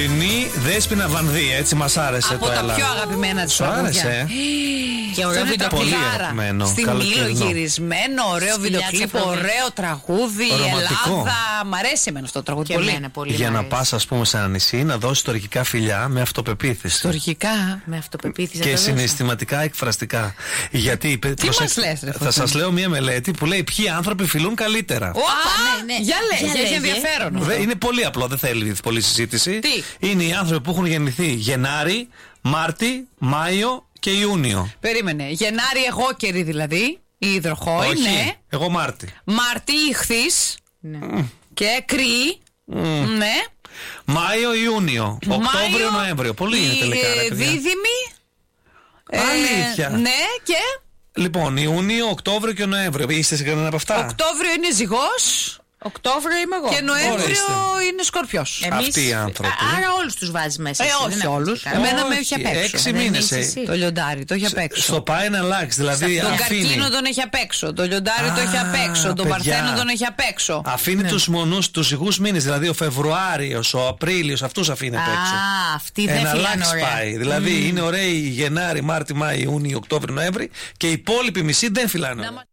Τωρινή Δέσποινα Βανδύ, έτσι μας άρεσε από το τα έλα. πιο αγαπημένα της Σου άρεσε? Και ωραίο Πολύ αγαπημένο. Στη Μήλο γυρισμένο, ωραίο βιντεοκλίπ, ωραίο τραγούδι, Ρομαντικό. Ελλάδα. Μ' αρέσει εμένα αυτό το τραγούδι Και πολύ. εμένα πολύ. Για μ' να αρέσει. πας, ας πούμε, σε ένα νησί, να δώσεις τουρκικά φιλιά με αυτοπεποίθηση. Τουρκικά. Με αυτοπεποίθηση. Και θα το δώσω. συναισθηματικά εκφραστικά. Γιατί μας λες, ρε, θα σας λέω μια μελέτη που λέει ποιοι άνθρωποι φιλούν καλύτερα. Όπα, ναι, ναι. Για Για λέγε, έχει λέγε. ενδιαφέρον. Είναι πολύ απλό, δεν θέλει πολλή συζήτηση. Τι? Είναι οι άνθρωποι που έχουν γεννηθεί Γενάρη, Μάρτι, Μάιο και Ιούνιο. Περίμενε. Γενάρη εγώκερη δηλαδή. Η υδροχόη, Όχι, ναι. εγώ Μάρτι. Μάρτι ιχθύς. Ναι. Και κρύη. Ναι. Μάιο, Ιούνιο. Οκτώβριο, Μάιο, Νοέμβριο. Πολύ είναι τελικά. ρε παιδιά. Δίδυμη. Αλήθεια. Ναι, και Λοιπόν, Ιούνιο, Οκτώβριο και Νοέμβριο. Είστε σε κανένα από αυτά? Οκτώβριο είναι ζυγός. Οκτώβριο είμαι εγώ. Και Νοέμβριο Ορίστε. είναι Σκορπιός. Αυτοί οι άνθρωποι. Άρα όλους τους βάζεις μέσα. εσύ, όχι δεν έχω όλους. κανένα. Εμένα με Όχι, έχει απ' έξω. 6 Δεν μήνες. είσαι εσύ. Το λιοντάρι, το έχει απ' έξω. Στο πάει να αλλάξει. Δηλαδή Τον αφήνει. καρκίνο τον έχει απ' έξω. Το λιοντάρι το έχει απ' έξω. Τον παιδιά. παρθένο τον έχει απ' έξω. Αφήνει τους μονούς, τους υγούς μήνες. Δηλαδή ο Φεβρουάριος, ο Απρίλιος, αυτούς αφήνει απ' έξω. Α, αυτή δεν Ένα φυλάνε αλλάξει ωραία. πάει. Δηλαδή είναι ωραίοι Γενάρη, Μάρτι, Μάη, Ιούνιο, Οκτώβριο, Νοέμβρη και οι υπόλοιποι μισοί δεν φυλάνε.